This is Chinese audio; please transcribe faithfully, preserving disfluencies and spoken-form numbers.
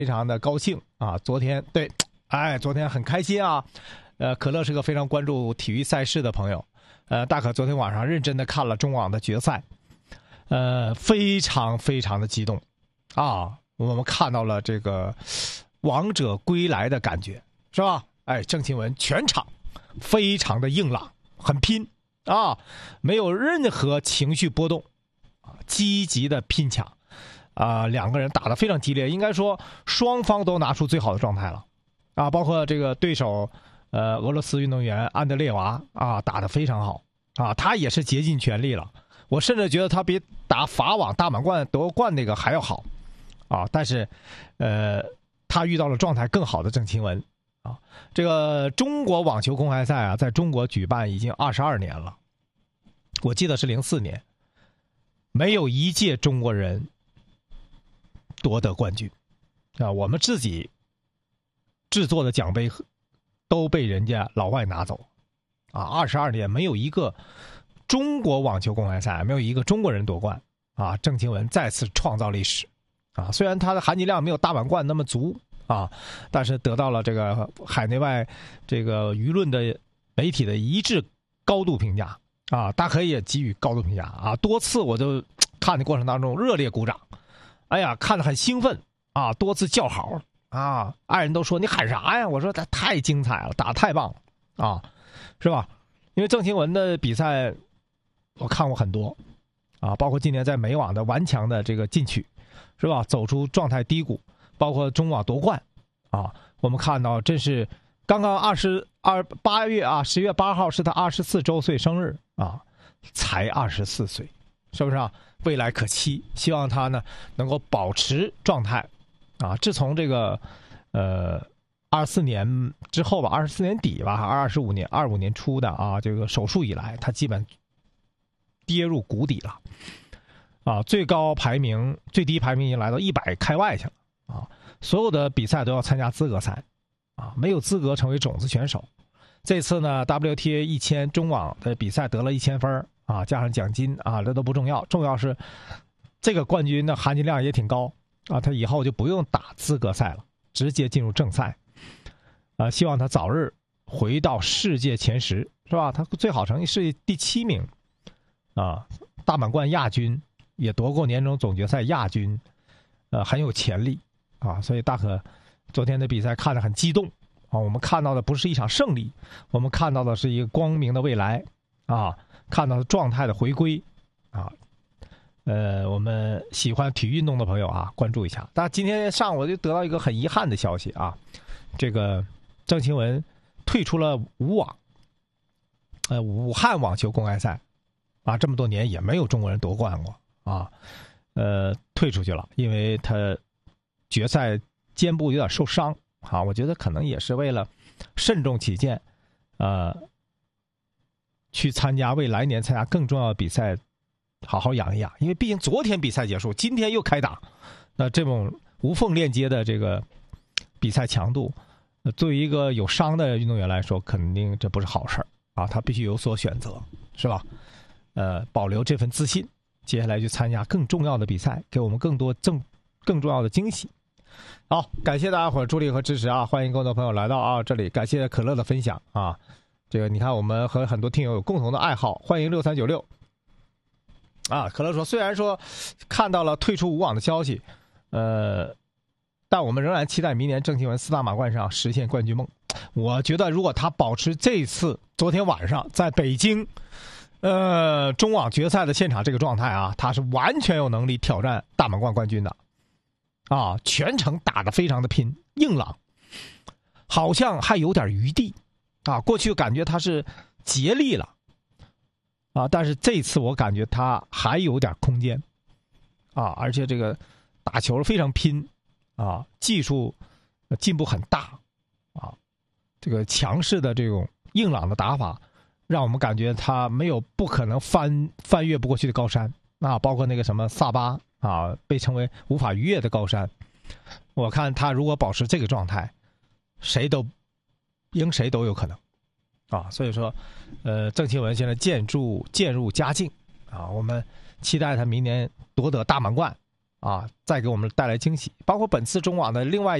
非常的高兴啊！昨天对，哎，昨天很开心啊。呃，可乐是个非常关注体育赛事的朋友，呃，大可昨天晚上认真的看了中网的决赛，呃，非常非常的激动啊！我们看到了这个王者归来的感觉，是吧？哎，郑钦文全场非常的硬朗，很拼啊，没有任何情绪波动啊，积极的拼抢啊，两个人打得非常激烈，应该说双方都拿出最好的状态了啊，包括这个对手呃俄罗斯运动员安德烈娃啊，打得非常好啊，他也是竭尽全力了，我甚至觉得他比打法网大满贯夺冠那个还要好啊，但是呃他遇到了状态更好的郑钦文啊，这个中国网球公开赛啊，在中国举办已经二十二年了，我记得是零四年，没有一届中国人夺得冠军啊，我们自己制作的奖杯都被人家老外拿走啊，二十二年没有一个中国网球公开赛没有一个中国人夺冠啊，郑钦文再次创造历史啊，虽然他的含金量没有大满贯那么足啊，但是得到了这个海内外这个舆论的媒体的一致高度评价啊，大可也给予高度评价啊，多次我就看的过程当中热烈鼓掌，哎呀，看得很兴奋啊，多次叫好啊，爱人都说你喊啥呀？我说他太精彩了，打得太棒了啊，是吧？因为郑钦文的比赛我看过很多啊，包括今年在美网的顽强的这个进取，是吧？走出状态低谷，包括中网夺冠啊，我们看到真是刚刚二十二八月啊，十月八号是他二十四周岁生日啊，才二十四岁，是不是啊？未来可期，希望他呢能够保持状态啊。自从这个呃二四年之后吧，二十四年底吧，二十五年二五年初的啊，这个手术以来，他基本跌入谷底了啊，最高排名最低排名已经来到一百开外去了啊，所有的比赛都要参加资格赛啊，没有资格成为种子选手。这次呢 W T A 一千中网的比赛得了一千分啊，加上奖金啊，这都不重要，重要是这个冠军的含金量也挺高啊，他以后就不用打资格赛了，直接进入正赛啊，希望他早日回到世界前十，是吧？他最好成绩是第七名啊，大满贯亚军，也夺过年终总决赛亚军，呃，很有潜力啊，所以大可昨天的比赛看得很激动啊，我们看到的不是一场胜利，我们看到的是一个光明的未来啊，看到的状态的回归啊，呃，我们喜欢体育运动的朋友啊，关注一下。但今天上午就得到一个很遗憾的消息啊，这个郑钦文退出了武网，呃，武汉网球公开赛啊，这么多年也没有中国人夺冠过啊，呃，退出去了，因为他决赛肩部有点受伤啊，我觉得可能也是为了慎重起见，呃，去参加未来年参加更重要的比赛，好好养一养，因为毕竟昨天比赛结束，今天又开打，那这种无缝链接的这个比赛强度，对于一个有伤的运动员来说，肯定这不是好事啊，他必须有所选择，是吧？呃，保留这份自信，接下来去参加更重要的比赛，给我们更多更更重要的惊喜。好，感谢大家伙儿助力和支持啊！欢迎更多朋友来到啊这里，感谢可乐的分享啊。这个你看，我们和很多听友有共同的爱好，欢迎六三九六啊。可乐说，虽然说看到了退出武网的消息，呃，但我们仍然期待明年郑钦文四大满贯上实现冠军梦。我觉得，如果他保持这次昨天晚上在北京，呃，中网决赛的现场这个状态啊，他是完全有能力挑战大满贯冠军的。啊，全程打得非常的拼，硬朗，好像还有点余地啊。过去感觉他是竭力了啊，但是这次我感觉他还有点空间啊，而且这个打球非常拼啊，技术进步很大啊，这个强势的这种硬朗的打法，让我们感觉他没有不可能翻翻越不过去的高山啊，包括那个什么萨巴。啊，被称为无法逾越的高山，我看他如果保持这个状态，谁都赢谁都有可能啊。所以说，呃，郑钦文现在渐入渐入佳境啊，我们期待他明年夺得大满贯啊，再给我们带来惊喜。包括本次中网的另外